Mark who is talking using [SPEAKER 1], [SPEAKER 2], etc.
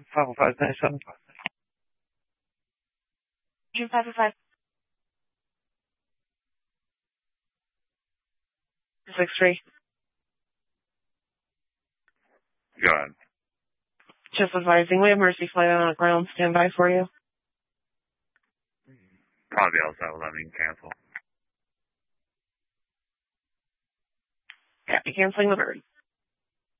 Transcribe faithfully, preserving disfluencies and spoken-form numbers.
[SPEAKER 1] five oh five nine seven.
[SPEAKER 2] June five oh five. six three.
[SPEAKER 3] Go ahead.
[SPEAKER 2] Just advising, we have Mercy flight on ground standby for you.
[SPEAKER 3] Probably else that will let me cancel.
[SPEAKER 2] Copy, canceling the bird.